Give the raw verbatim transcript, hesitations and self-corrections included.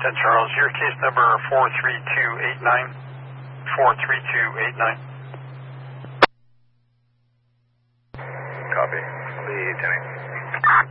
ten Charles, your case number four three two eight nine. four three two eight nine. Copy. I'll be attending.